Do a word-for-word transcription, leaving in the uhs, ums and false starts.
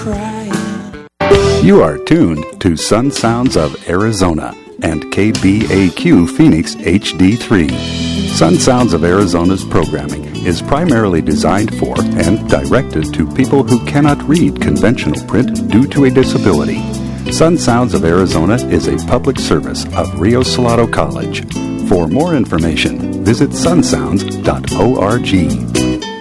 crying. You are tuned to Sun Sounds of Arizona and K B A Q Phoenix H D three. Sun Sounds of Arizona's programming is primarily designed for and directed to people who cannot read conventional print due to a disability. Sun Sounds of Arizona is a public service of Rio Salado College. For more information, visit sun sounds dot org.